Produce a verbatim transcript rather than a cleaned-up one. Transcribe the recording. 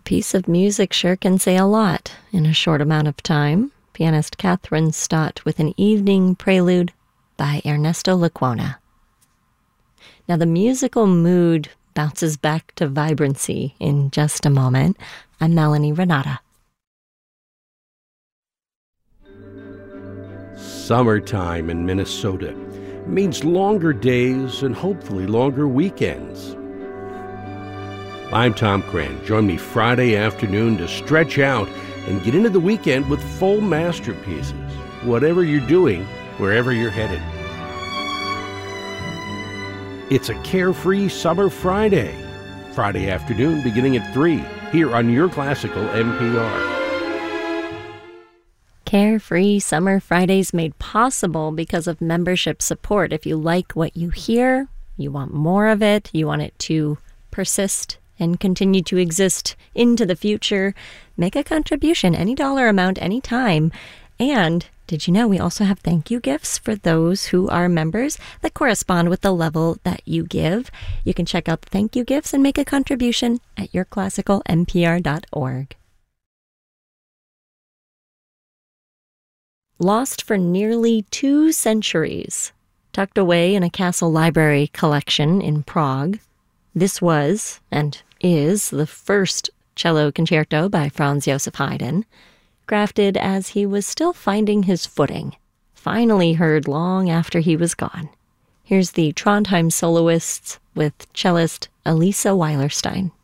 piece of music sure can say a lot in a short amount of time. Pianist Catherine Stott with an evening prelude by Ernesto Lecuona. Now the musical mood bounces back to vibrancy in just a moment. I'm Melanie Renata. Summertime in Minnesota means longer days and hopefully longer weekends. I'm Tom Cran. Join me Friday afternoon to stretch out and get into the weekend with full masterpieces, whatever you're doing, wherever you're headed. It's a carefree summer Friday. Friday afternoon beginning at three, here on your classical N P R. Carefree Summer Fridays made possible because of membership support. If you like what you hear, you want more of it, you want it to persist and continue to exist into the future, make a contribution, any dollar amount, any time. And did you know we also have thank you gifts for those who are members that correspond with the level that you give? You can check out the thank you gifts and make a contribution at your classical N P R dot org. Lost for nearly two centuries, tucked away in a castle library collection in Prague, this was, and is, the first cello concerto by Franz Joseph Haydn, crafted as he was still finding his footing, finally heard long after he was gone. Here's the Trondheim soloists with cellist Elisa Weilerstein.